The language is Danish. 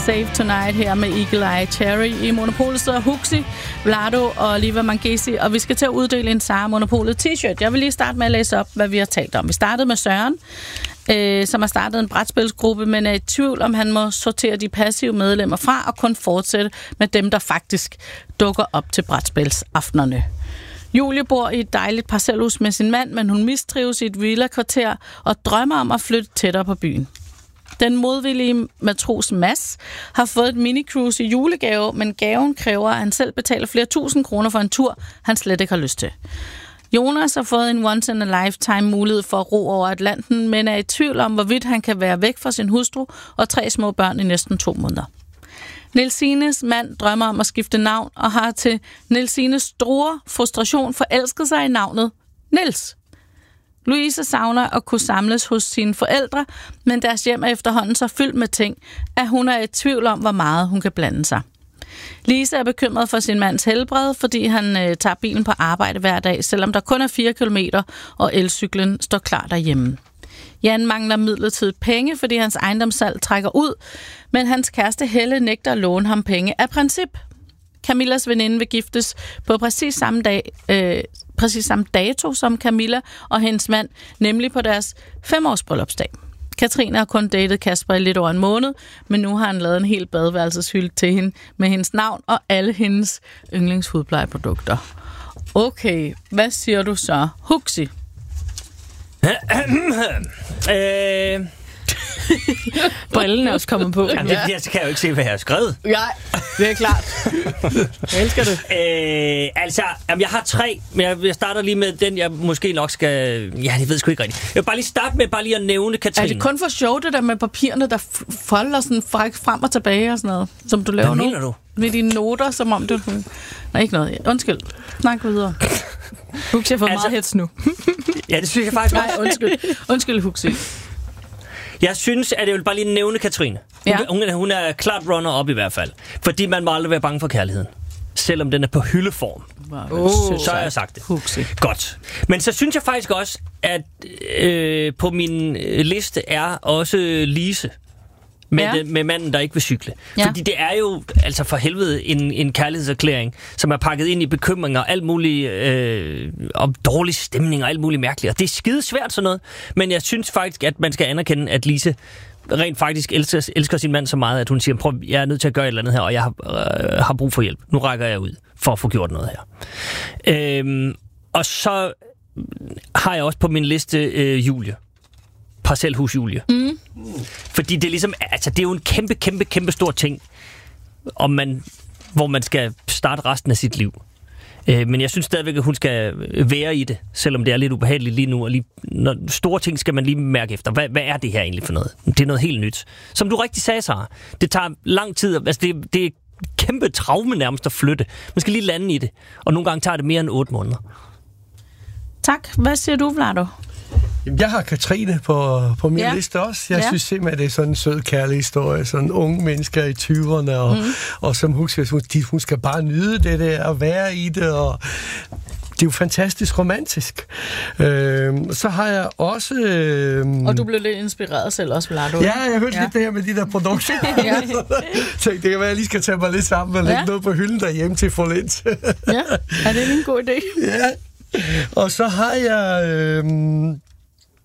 Save Tonight her med Eagle Eye Cherry. I Monopolet sidder Huxi, Vlado og Oliver Mangesi, og vi skal til at uddele en Sara Monopolet t-shirt. Jeg vil lige starte med at læse op, hvad vi har talt om. Vi startede med Søren, som har startet en brætspilsgruppe, men er i tvivl om, han må sortere de passive medlemmer fra og kun fortsætte med dem, der faktisk dukker op til brætspilsaftenerne. Julie bor i et dejligt parcelhus med sin mand, men hun mistrives i et villa-kvarter og drømmer om at flytte tættere på byen. Den modvillige matros Mads har fået et minicruise i julegave, men gaven kræver, at han selv betaler flere tusind kroner for en tur, han slet ikke har lyst til. Jonas har fået en once-in-a-lifetime mulighed for at ro over Atlanten, men er i tvivl om, hvorvidt han kan være væk fra sin hustru og 3 små børn i næsten 2 måneder. Nielsines mand drømmer om at skifte navn og har til Nielsines store frustration forelsket sig i navnet Niels. Louise savner at kunne samles hos sine forældre, men deres hjem er efterhånden så fyldt med ting, at hun er i tvivl om, hvor meget hun kan blande sig. Lise er bekymret for sin mands helbred, fordi han tager bilen på arbejde hver dag, selvom der kun er 4 kilometer, og elcyklen står klar derhjemme. Jan mangler midlertidigt penge, fordi hans ejendomssalg trækker ud, men hans kæreste Helle nægter at låne ham penge af princip. Camillas veninde vil giftes på præcis samme dato som Camilla og hendes mand, nemlig på deres 5-års bryllupsdag. Katrine har kun datet Kasper i lidt over en måned, men nu har han lavet en hel badeværelseshylde til hende med hendes navn og alle hendes yndlingshudplejeprodukter. Okay, hvad siger du så? Huxi? Brillen er også kommet på. Jamen, det kan jeg jo ikke se, hvad jeg har skrevet. Nej, det er klart. Jeg elsker det. Jeg har 3, men jeg starter lige med den, jeg måske nok skal... Ja, det ved jeg sgu ikke rigtigt. Jeg vil bare lige starte med at nævne Katrine. Er det kun for sjov, det der med papirerne, der folder sådan frem og tilbage og sådan noget, som du laver nu? Hvad mener du? Med dine noter, som om du... Nej, ikke noget. Undskyld. Snak videre. Huxi har fået meget hets nu. Ja, det synes jeg faktisk også. Nej, undskyld Huxi. Jeg synes, at jeg vil bare lige nævne Katrine. Hun er klart runner-up i hvert fald. Fordi man må aldrig være bange for kærligheden. Selvom den er på hyldeform. Så har jeg sagt det. Huxi. Godt. Men så synes jeg faktisk også, at på min liste er også Lise. Med manden, der ikke vil cykle. Ja. Fordi det er jo altså for helvede en kærlighedserklæring, som er pakket ind i bekymringer, alt muligt om dårlig stemning og alt muligt mærkeligt. Og det er skide svært sådan noget. Men jeg synes faktisk, at man skal anerkende, at Lise rent faktisk elsker sin mand så meget, at hun siger, prøv, jeg er nødt til at gøre et eller andet her, og jeg har brug for hjælp. Nu rækker jeg ud for at få gjort noget her. Og så har jeg også på min liste Julie. Parcelhus Julie. Fordi det er ligesom, altså det er jo en kæmpe stor ting, hvor man skal starte resten af sit liv. Men jeg synes stadigvæk, at hun skal være i det, selvom det er lidt ubehageligt lige nu. Og når store ting skal man lige mærke efter. Hvad er det her egentlig for noget? Det er noget helt nyt. Som du rigtig sagde, Sara, det tager lang tid. Altså det er kæmpe traume nærmest at flytte. Man skal lige lande i det. Og nogle gange tager det mere end 8 måneder. Tak. Hvad siger du, Vlado? Jeg har Katrine på min liste også. Jeg synes simpelthen, det er sådan en sød, kærlig historie. Sådan unge mennesker i 20'erne, og som hun skal bare nyde det der, og være i det, og det er jo fantastisk romantisk. Så har jeg også... Og du blev lidt inspireret selv også, Vlado. Ja, jeg hørte lidt det her med de der produkter. Så det kan være, at jeg lige skal tage mig lidt sammen og lægge noget på hylden derhjemme til forlæns. Ja, er det en god idé? Ja. Og så har jeg